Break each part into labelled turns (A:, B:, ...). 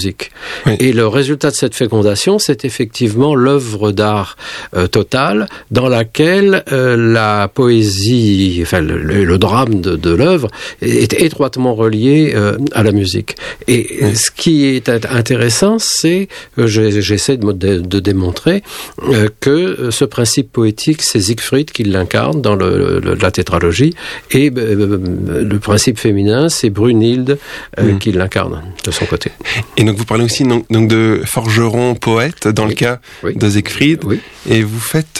A: musique.
B: Oui.
A: Et le résultat de cette fécondation, c'est effectivement l'œuvre d'art totale dans laquelle la poésie, enfin le drame de l'œuvre est étroitement relié à la musique. Et ce qui est intéressant, c'est que j'essaie de démontrer que ce principe poétique, c'est Siegfried qui l'incarne dans la tétralogie, et le principe féminin, c'est Brunhilde qui l'incarne de son côté.
B: Et donc vous parlez aussi donc de forgeron poète dans le cas de Siegfried, et vous faites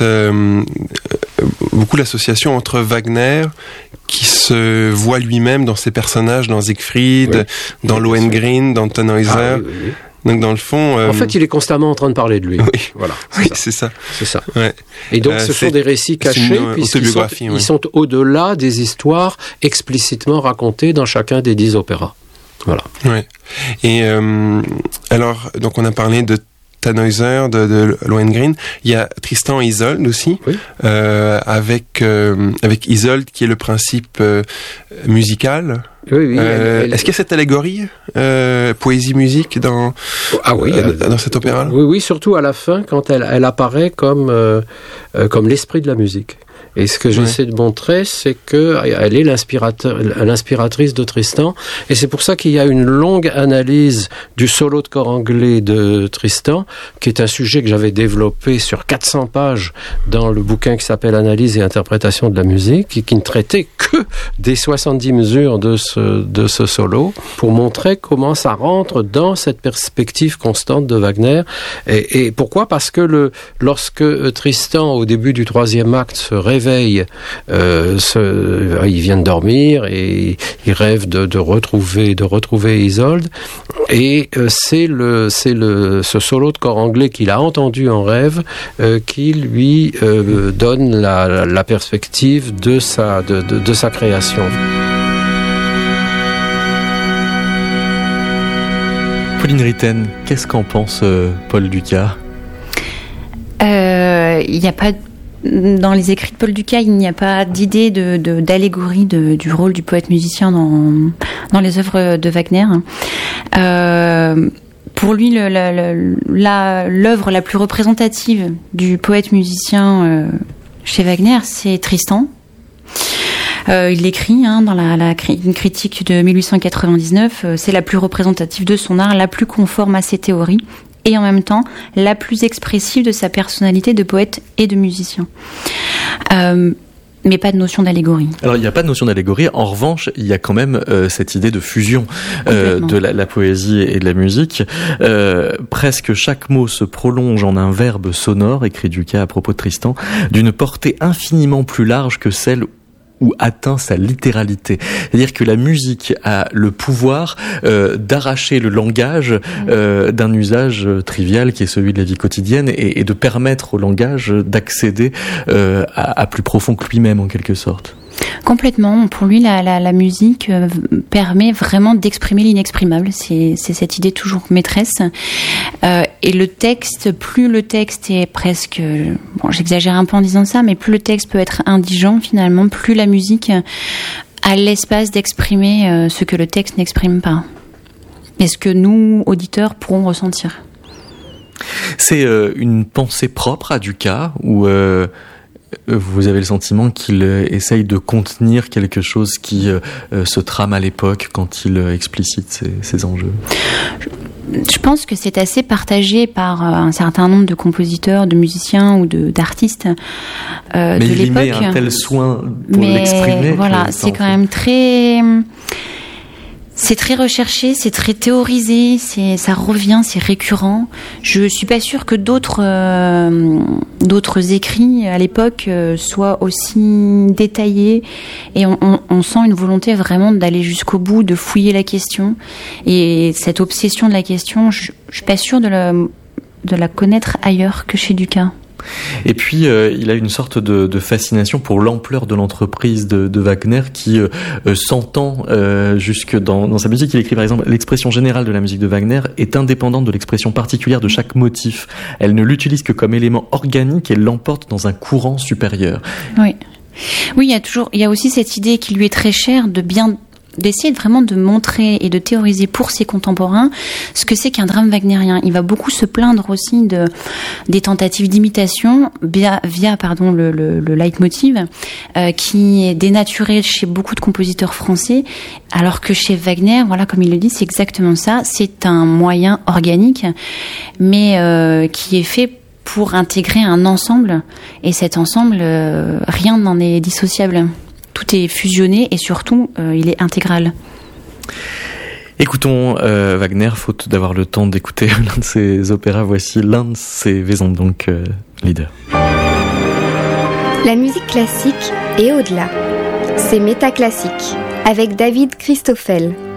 B: beaucoup l'association entre Wagner, qui se voit lui-même dans ses personnages, dans Siegfried, dans Lohengrin, dans Tannhäuser. Donc dans le fond,
A: en fait, il est constamment en train de parler de lui. Voilà.
B: C'est ça.
A: C'est ça. Ouais. Et donc, ce sont des récits cachés, puisqu'ils sont au-delà des histoires explicitement racontées dans chacun des 10 opéras. Voilà.
B: Ouais. Et alors, donc on a parlé de Tannhäuser, de Lohengrin. Il y a Tristan et Isolde aussi, avec Isolde qui est le principe musical.
A: Oui.
B: Est-ce qu'il y a cette allégorie poésie-musique dans cet opéra-là ?
A: Oui, surtout à la fin, quand elle apparaît comme l'esprit de la musique. Et ce que j'essaie de montrer, c'est qu'elle est l'inspiratrice de Tristan. Et c'est pour ça qu'il y a une longue analyse du solo de cor anglais de Tristan, qui est un sujet que j'avais développé sur 400 pages dans le bouquin qui s'appelle Analyse et interprétation de la musique, et qui ne traitait que des 70 mesures de ce solo, pour montrer comment ça rentre dans cette perspective constante de Wagner. Et pourquoi ? Parce que lorsque Tristan, au début du 3e acte, se réveille, il vient de dormir et il rêve de retrouver Isolde, et c'est ce solo de cor anglais qu'il a entendu en rêve qui lui donne la perspective de sa création.
C: Pauline Ritten, qu'est-ce qu'en pense Paul Dukas ?
D: Il n'y a pas dans les écrits de Paul Dukas, il n'y a pas d'idée d'allégorie du rôle du poète-musicien dans les œuvres de Wagner. Pour lui, l'œuvre la plus représentative du poète-musicien chez Wagner, c'est Tristan. Il l'écrit dans une critique de 1899. C'est la plus représentative de son art, la plus conforme à ses théories, et en même temps la plus expressive de sa personnalité de poète et de musicien. Mais pas de notion d'allégorie.
C: Alors, il n'y a pas de notion d'allégorie. En revanche, il y a quand même cette idée de fusion de la poésie et de la musique. Presque chaque mot se prolonge en un verbe sonore, écrit Dukas à propos de Tristan, d'une portée infiniment plus large que celle où atteint sa littéralité. C'est-à-dire que la musique a le pouvoir d'arracher le langage d'un usage trivial qui est celui de la vie quotidienne, et de permettre au langage d'accéder à plus profond que lui-même, en quelque sorte.
D: Complètement. Pour lui, la musique permet vraiment d'exprimer l'inexprimable. C'est cette idée toujours maîtresse. Et le texte, plus le texte est presque... Bon, j'exagère un peu en disant ça, mais plus le texte peut être indigent, finalement, plus la musique a l'espace d'exprimer ce que le texte n'exprime pas. Et ce que nous, auditeurs, pourrons ressentir.
C: C'est une pensée propre à Dukas, ou... vous avez le sentiment qu'il essaye de contenir quelque chose qui se trame à l'époque quand il explicite ses enjeux?
D: Je pense que c'est assez partagé par un certain nombre de compositeurs, de musiciens ou d'artistes
C: mais
D: de
C: il
D: l'époque.
C: Mais il met un tel soin pour l'exprimer.
D: Voilà, c'est quand même très... C'est très recherché, c'est très théorisé, ça revient, c'est récurrent. Je suis pas sûre que d'autres écrits à l'époque soient aussi détaillés, et on sent une volonté vraiment d'aller jusqu'au bout, de fouiller la question. Et cette obsession de la question, je suis pas sûre de la connaître ailleurs que chez Dukas.
C: Et puis il a une sorte de fascination pour l'ampleur de l'entreprise de Wagner qui s'entend jusque dans sa musique. Il écrit par exemple: l'expression générale de la musique de Wagner est indépendante de l'expression particulière de chaque motif. Elle ne l'utilise que comme élément organique et l'emporte dans un courant supérieur.
D: Oui, il y a aussi cette idée qui lui est très chère de bien d'essayer vraiment de montrer et de théoriser pour ses contemporains ce que c'est qu'un drame wagnérien. Il va beaucoup se plaindre aussi des tentatives d'imitation via le leitmotiv qui est dénaturé chez beaucoup de compositeurs français, alors que chez Wagner, voilà, comme il le dit, c'est exactement ça. C'est un moyen organique, mais qui est fait pour intégrer un ensemble, et cet ensemble, rien n'en est dissociable. Tout est fusionné et surtout, il est intégral.
C: Écoutons Wagner, faute d'avoir le temps d'écouter l'un de ses opéras. Voici l'un de ses Wesendonck donc Lieder.
E: La musique classique et au-delà, c'est Métaclassique avec David Christoffel.